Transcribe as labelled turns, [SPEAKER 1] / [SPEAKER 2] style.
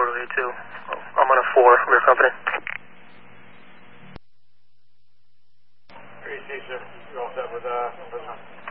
[SPEAKER 1] V2. I'm on a 4 from your company.
[SPEAKER 2] 3C, sir. You're all set with